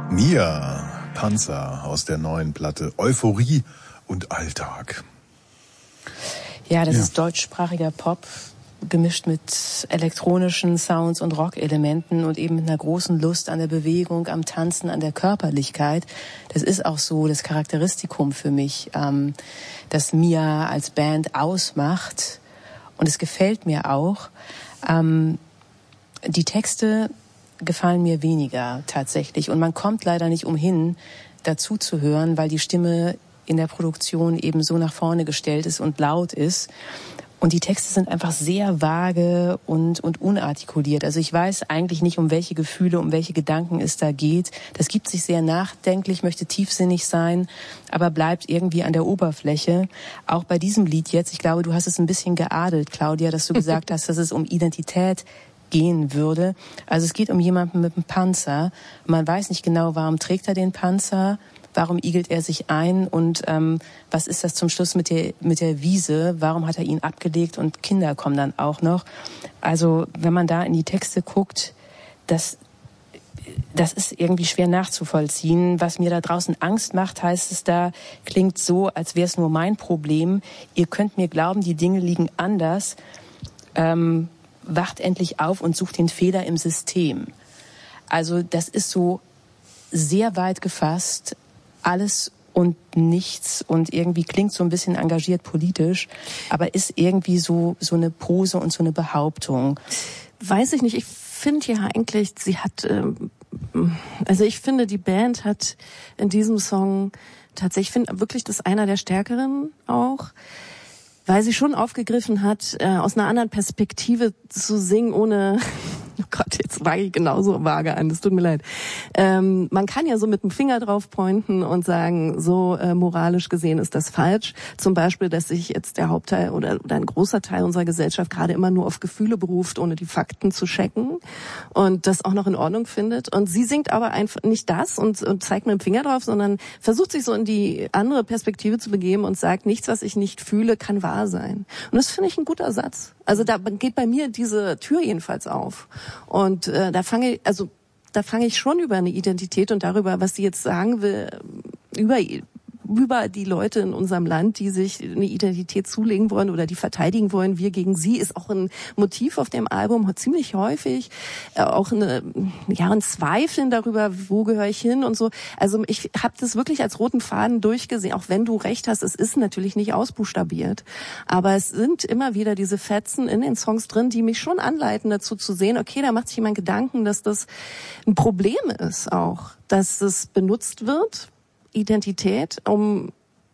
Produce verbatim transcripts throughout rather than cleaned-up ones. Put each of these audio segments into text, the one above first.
Mia Panzer aus der neuen Platte Euphorie und Alltag. Ja, das ja. ist deutschsprachiger Pop, gemischt mit elektronischen Sounds und Rock-Elementen und eben mit einer großen Lust an der Bewegung, am Tanzen, an der Körperlichkeit. Das ist auch so das Charakteristikum für mich, ähm, das Mia als Band ausmacht. Und es gefällt mir auch. Ähm, die Texte gefallen mir weniger tatsächlich. Und man kommt leider nicht umhin, dazu zu hören, weil die Stimme in der Produktion eben so nach vorne gestellt ist und laut ist. Und die Texte sind einfach sehr vage und, und unartikuliert. Also ich weiß eigentlich nicht, um welche Gefühle, um welche Gedanken es da geht. Das gibt sich sehr nachdenklich, möchte tiefsinnig sein, aber bleibt irgendwie an der Oberfläche. Auch bei diesem Lied jetzt, ich glaube, du hast es ein bisschen geadelt, Claudia, dass du gesagt hast, dass es um Identität gehen würde. Also es geht um jemanden mit einem Panzer. Man weiß nicht genau, warum trägt er den Panzer, warum igelt er sich ein und ähm, was ist das zum Schluss mit der mit der Wiese? Warum hat er ihn abgelegt und Kinder kommen dann auch noch? Also wenn man da in die Texte guckt, das das ist irgendwie schwer nachzuvollziehen. Was mir da draußen Angst macht, heißt es da, klingt so, als wäre es nur mein Problem. Ihr könnt mir glauben, die Dinge liegen anders. Ähm, wacht endlich auf und sucht den Fehler im System. Also das ist so sehr weit gefasst, alles und nichts und irgendwie klingt so ein bisschen engagiert politisch, aber ist irgendwie so so eine Pose und so eine Behauptung. Weiß ich nicht, ich finde ja eigentlich, sie hat, ähm, also ich finde, die Band hat in diesem Song tatsächlich, ich finde wirklich, das ist einer der stärkeren auch, weil sie schon aufgegriffen hat, äh, aus einer anderen Perspektive zu singen, ohne, oh Gott, jetzt wage ich genauso vage an, das tut mir leid. Ähm, man kann ja so mit dem Finger drauf pointen und sagen, so äh, moralisch gesehen ist das falsch. Zum Beispiel, dass sich jetzt der Hauptteil oder, oder ein großer Teil unserer Gesellschaft gerade immer nur auf Gefühle beruft, ohne die Fakten zu checken und das auch noch in Ordnung findet. Und sie singt aber einfach nicht das und, und zeigt mit dem Finger drauf, sondern versucht sich so in die andere Perspektive zu begeben und sagt, nichts, was ich nicht fühle, kann wahr sein. Und das finde ich ein guter Satz. Also da geht bei mir diese Tür jedenfalls auf. Und äh, da fange ich, also da fange ich schon über eine Identität und darüber, was sie jetzt sagen will, über über die Leute in unserem Land, die sich eine Identität zulegen wollen oder die verteidigen wollen, wir gegen sie, ist auch ein Motiv auf dem Album, ziemlich häufig, äh, auch eine, ja, ein Zweifeln darüber, wo gehöre ich hin und so. Also ich habe das wirklich als roten Faden durchgesehen, auch wenn du recht hast, es ist natürlich nicht ausbuchstabiert, aber es sind immer wieder diese Fetzen in den Songs drin, die mich schon anleiten dazu zu sehen, okay, da macht sich jemand Gedanken, dass das ein Problem ist auch, dass es benutzt wird, Identität, um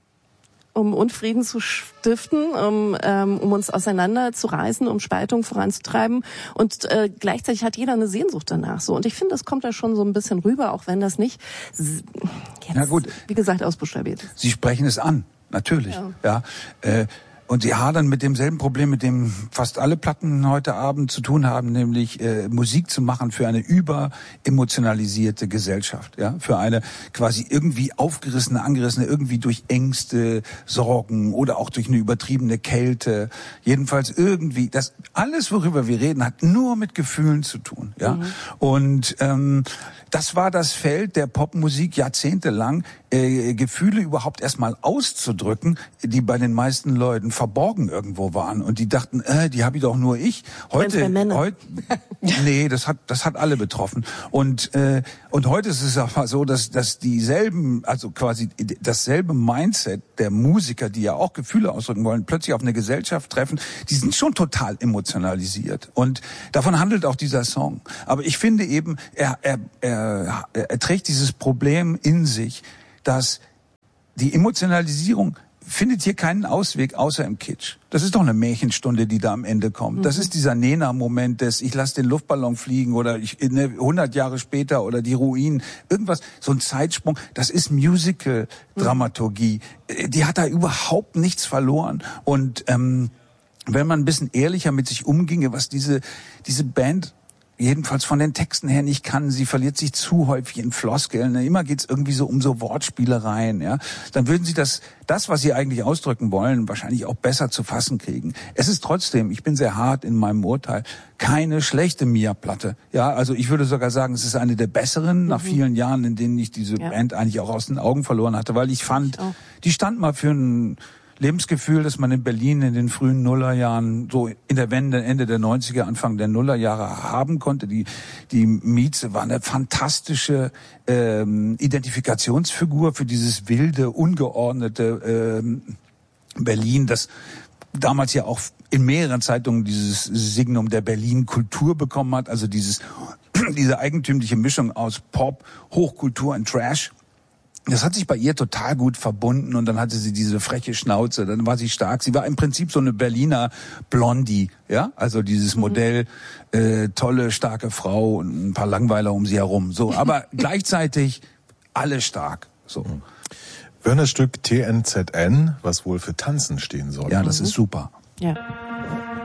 um Unfrieden zu stiften, um ähm, um uns auseinanderzureißen, um Spaltung voranzutreiben und äh, gleichzeitig hat jeder eine Sehnsucht danach so und ich finde, das kommt da schon so ein bisschen rüber, auch wenn das nicht jetzt, Na gut. wie gesagt, ausbuchstabiert ist. Sie sprechen es an, natürlich, ja. ja äh, Und sie hadern mit demselben Problem, mit dem fast alle Platten heute Abend zu tun haben, nämlich äh, Musik zu machen für eine überemotionalisierte Gesellschaft, ja, für eine quasi irgendwie aufgerissene, angerissene, irgendwie durch Ängste, Sorgen oder auch durch eine übertriebene Kälte, jedenfalls irgendwie, das alles, worüber wir reden, hat nur mit Gefühlen zu tun, ja. Mhm. Und ähm, das war das Feld der Popmusik jahrzehntelang, äh, Gefühle überhaupt erstmal auszudrücken, die bei den meisten Leuten verborgen irgendwo waren und die dachten, äh, die habe ich doch nur ich. Heute, heute, nee, das hat, das hat alle betroffen. Und äh, und heute ist es aber so, dass dass dieselben, also quasi dasselbe Mindset der Musiker, die ja auch Gefühle ausdrücken wollen, plötzlich auf eine Gesellschaft treffen, die sind schon total emotionalisiert. Und davon handelt auch dieser Song. Aber ich finde eben, er er er, er trägt dieses Problem in sich, dass die Emotionalisierung findet hier keinen Ausweg außer im Kitsch. Das ist doch eine Märchenstunde, die da am Ende kommt. Mhm. Das ist dieser Nena-Moment des ich lasse den Luftballon fliegen oder ich ne, hundert Jahre später oder die Ruinen. Irgendwas, so ein Zeitsprung. Das ist Musical-Dramaturgie. Mhm. Die hat da überhaupt nichts verloren. Und ähm, wenn man ein bisschen ehrlicher mit sich umginge, was diese diese Band jedenfalls von den Texten her nicht kann. Sie verliert sich zu häufig in Floskeln. Immer geht's irgendwie so um so Wortspielereien. Ja, dann würden Sie das, das, was Sie eigentlich ausdrücken wollen, wahrscheinlich auch besser zu fassen kriegen. Es ist trotzdem, ich bin sehr hart in meinem Urteil, keine schlechte Mia-Platte. Ja, also ich würde sogar sagen, es ist eine der besseren, mhm. nach vielen Jahren, in denen ich diese ja. Band eigentlich auch aus den Augen verloren hatte, weil ich fand, ich die stand mal für ein Lebensgefühl, das man in Berlin in den frühen Nullerjahren, so in der Wende, Ende der neunziger, Anfang der Nullerjahre haben konnte. Die, die Mieze war eine fantastische ähm, Identifikationsfigur für dieses wilde, ungeordnete ähm, Berlin, das damals ja auch in mehreren Zeitungen dieses Signum der Berlin-Kultur bekommen hat, also dieses diese eigentümliche Mischung aus Pop, Hochkultur und Trash. Das hat sich bei ihr total gut verbunden und dann hatte sie diese freche Schnauze, dann war sie stark. Sie war im Prinzip so eine Berliner Blondie, ja, also dieses Modell, mhm. äh, tolle, starke Frau und ein paar Langweiler um sie herum, so, aber gleichzeitig alle stark, so. Mhm. Wörnerstück T N Z N, was wohl für Tanzen stehen soll. Ja, das mhm. ist super. Ja.